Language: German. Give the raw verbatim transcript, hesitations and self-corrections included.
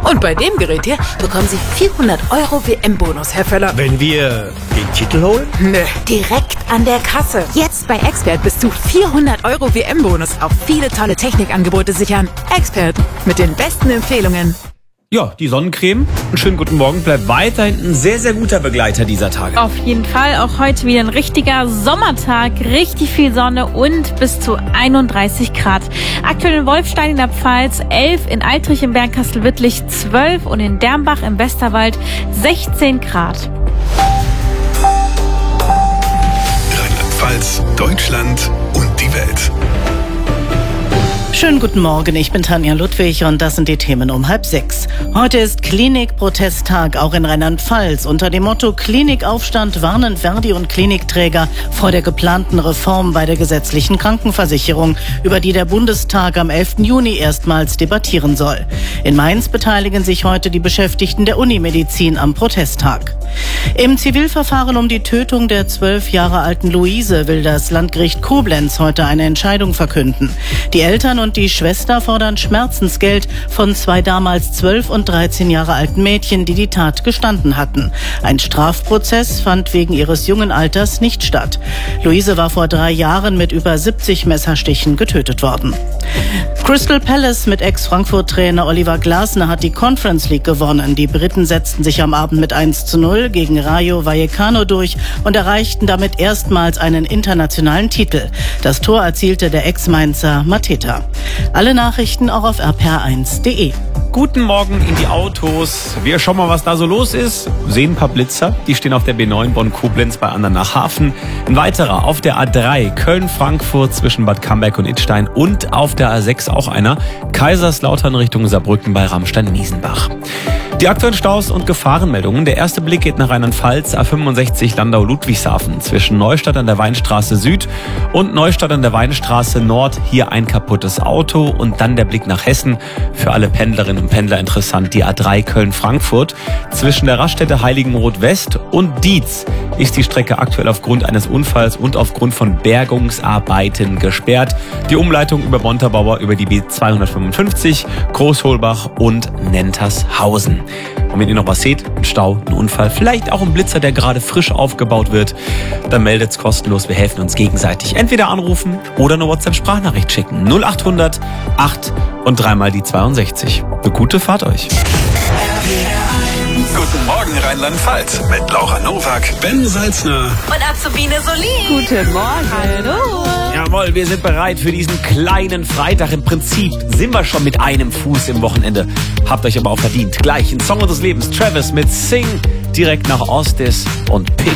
Und bei dem Gerät hier bekommen Sie vierhundert Euro W M-Bonus, Herr Völler. Wenn wir den Titel holen? Nö, direkt an der Kasse. Jetzt bei Expert bis zu vierhundert Euro W M-Bonus auf viele tolle Technikangebote sichern. Expert mit den besten Empfehlungen. Ja, die Sonnencreme. Einen schönen guten Morgen. Bleibt weiterhin ein sehr, sehr guter Begleiter dieser Tage. Auf jeden Fall. Auch heute wieder ein richtiger Sommertag. Richtig viel Sonne und bis zu einunddreißig Grad. Aktuell in Wolfstein in der Pfalz elf, in Altrich im Bergkastel-Wittlich zwölf und in Dermbach im Westerwald sechzehn Grad. Rheinland-Pfalz, Deutschland und die Welt. Schönen guten Morgen, ich bin Tanja Ludwig und das sind die Themen um halb sechs. Heute ist Klinik-Protesttag, auch in Rheinland-Pfalz. Unter dem Motto Klinikaufstand warnen Verdi und Klinikträger vor der geplanten Reform bei der gesetzlichen Krankenversicherung, über die der Bundestag am elften Juni erstmals debattieren soll. In Mainz beteiligen sich heute die Beschäftigten der Unimedizin am Protesttag. Im Zivilverfahren um die Tötung der zwölf Jahre alten Luise will das Landgericht Koblenz heute eine Entscheidung verkünden. Die Eltern und die Schwester fordern Schmerzensgeld von zwei damals zwölf und dreizehn Jahre alten Mädchen, die die Tat gestanden hatten. Ein Strafprozess fand wegen ihres jungen Alters nicht statt. Luise war vor drei Jahren mit über siebzig Messerstichen getötet worden. Crystal Palace mit Ex-Frankfurt-Trainer Oliver Glasner hat die Conference League gewonnen. Die Briten setzten sich am Abend mit eins zu null gegen Rayo Vallecano durch und erreichten damit erstmals einen internationalen Titel. Das Tor erzielte der Ex-Mainzer Mateta. Alle Nachrichten auch auf r p r eins punkt d e. Guten Morgen in die Autos. Wir schauen mal, was da so los ist. Sehen ein paar Blitzer. Die stehen auf der B neun Bonn-Koblenz bei Andernach-Hafen. Ein weiterer auf der A drei Köln-Frankfurt zwischen Bad Camberg und Idstein. Und auf der A sechs auch einer. Kaiserslautern Richtung Saarbrücken bei Ramstein-Miesenbach. Die aktuellen Staus und Gefahrenmeldungen. Der erste Blick geht nach Rheinland-Pfalz, A fünfundsechzig Landau-Ludwigshafen. Zwischen Neustadt an der Weinstraße Süd und Neustadt an der Weinstraße Nord. Hier ein kaputtes Auto. Und dann der Blick nach Hessen. Für alle Pendlerinnen und Pendler interessant. Die A drei Köln-Frankfurt. Zwischen der Raststätte Heiligenroth West und Dietz ist die Strecke aktuell aufgrund eines Unfalls und aufgrund von Bergungsarbeiten gesperrt. Die Umleitung über Montabaur über die B zweihundertfünfundfünfzig, Großholbach und Nentershausen. Und wenn ihr noch was seht, ein Stau, ein Unfall, vielleicht auch ein Blitzer, der gerade frisch aufgebaut wird, dann meldet's kostenlos. Wir helfen uns gegenseitig. Entweder anrufen oder eine WhatsApp-Sprachnachricht schicken. null achthundert acht und dreimal die zweiundsechzig. Eine gute Fahrt euch. Guten Morgen Rheinland-Pfalz mit Laura Nowak, Ben Salzner Und Azubine Solin. Guten Morgen. Hallo. Jawohl, wir sind bereit für diesen kleinen Freitag. Im Prinzip sind wir schon mit einem Fuß im Wochenende. Habt euch aber auch verdient. Gleich ein Song des Lebens. Travis mit Sing direkt nach Ostis und Pick.